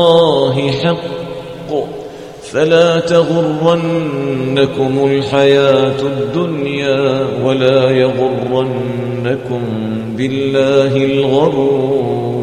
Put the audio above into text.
الله حق فلا تغرنكم الحياة الدنيا ولا يغرنكم بالله الغرور.